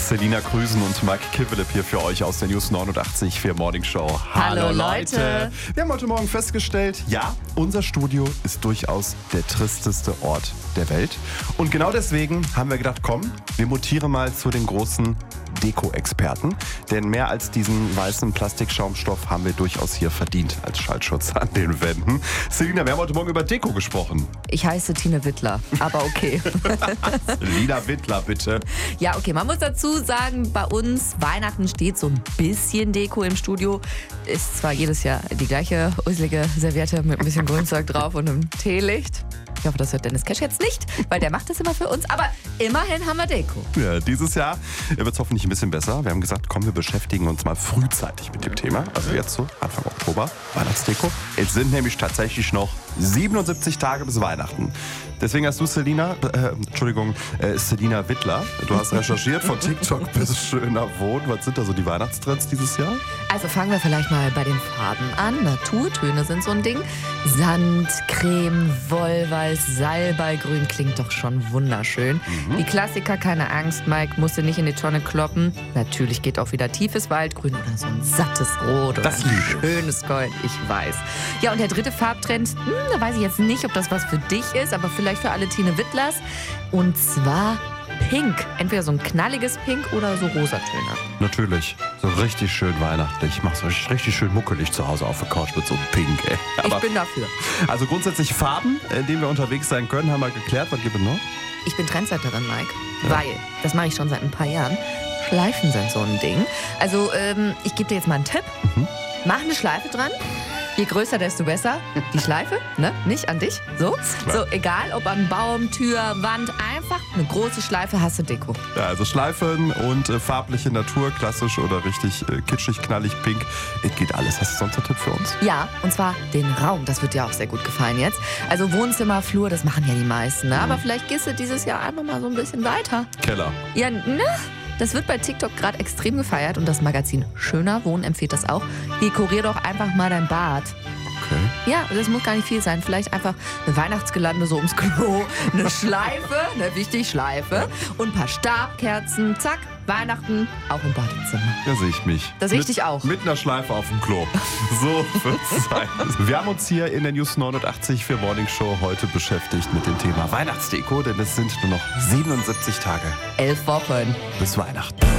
Selina Krüsen und Mike Kivelip hier für euch aus der News 89 für Morning Show. Hallo Leute! Wir haben heute Morgen festgestellt, ja, unser Studio ist durchaus der tristeste Ort der Welt. Und genau deswegen haben wir gedacht, komm, wir mutieren mal zu den großen Deko-Experten. Denn mehr als diesen weißen Plastikschaumstoff haben wir durchaus hier verdient als Schallschutz an den Wänden. Selina, wir haben heute Morgen über Deko gesprochen. Ich heiße Tine Wittler, aber okay. Lina Wittler, bitte. Ja, okay, man muss dazu sagen, bei uns Weihnachten steht so ein bisschen Deko im Studio. Ist zwar jedes Jahr die gleiche usselige Serviette mit ein bisschen Grünzeug drauf und einem Teelicht. Ich hoffe, das hört Dennis Kesch jetzt nicht, weil der macht das immer für uns. Aber immerhin haben wir Deko. Ja, dieses Jahr wird es hoffentlich ein bisschen besser. Wir haben gesagt, komm, wir beschäftigen uns mal frühzeitig mit dem Thema. Also jetzt so, Anfang Oktober, Weihnachtsdeko. Es sind nämlich tatsächlich noch 77 Tage bis Weihnachten. Deswegen hast du, Selina Wittler, du hast recherchiert von TikTok bis schöner Wohnen. Was sind da so die Weihnachtstrends dieses Jahr? Also fangen wir vielleicht mal bei den Farben an. Naturtöne sind so ein Ding. Sand, Creme, Wollweiß, Salbeigrün klingt doch schon wunderschön. Die Klassiker, keine Angst, Mike, musst du nicht in die Tonne kloppen. Natürlich geht auch wieder tiefes Waldgrün oder so ein sattes Rot oder Das ein liebe ich. schönes Gold, ich weiß. Ja, und der dritte Farbtrend, da weiß ich jetzt nicht, ob das was für dich ist, aber vielleicht für alle Tine Wittlers. Und zwar Pink. Entweder so ein knalliges Pink oder so Rosatöne. Natürlich, so richtig schön weihnachtlich. Ich mach's euch richtig schön muckelig zu Hause auf der Couch mit so einem Pink, ey. Ich bin dafür. Also grundsätzlich Farben, in denen wir unterwegs sein können, haben wir geklärt. Was gibt es noch? Ich bin Trendsetterin, Mike. Ja. Weil, das mache ich schon seit ein paar Jahren, Schleifen sind so ein Ding. Also, ich gebe dir jetzt mal einen Tipp. Mach eine Schleife dran. Je größer, desto besser. Die Schleife, ne? Nicht an dich. So. Klar. So, egal ob an Baum, Tür, Wand, einfach eine große Schleife, hast du Deko. Ja, also Schleifen und farbliche Natur, klassisch oder richtig kitschig, knallig, pink. Es geht alles. Hast du sonst einen Tipp für uns? Ja, und zwar den Raum. Das wird dir auch sehr gut gefallen jetzt. Also Wohnzimmer, Flur, das machen ja die meisten. Ne? Aber vielleicht gehst du dieses Jahr einfach mal so ein bisschen weiter. Keller. Ja, ne? Das wird bei TikTok gerade extrem gefeiert und das Magazin Schöner Wohnen empfiehlt das auch. Dekorier doch einfach mal dein Bad. Okay. Ja, das muss gar nicht viel sein. Vielleicht einfach eine Weihnachtsgelande so ums Klo, eine Schleife, ne, wichtig, Schleife und ein paar Stabkerzen. Zack, Weihnachten auch im Badezimmer. Da sehe ich mich. Da sehe ich dich auch. Mit einer Schleife auf dem Klo. So wird's sein. Wir haben uns hier in der News 89 für Morning Show heute beschäftigt mit dem Thema Weihnachtsdeko, denn es sind nur noch 77 Tage 11 Wochen. bis Weihnachten.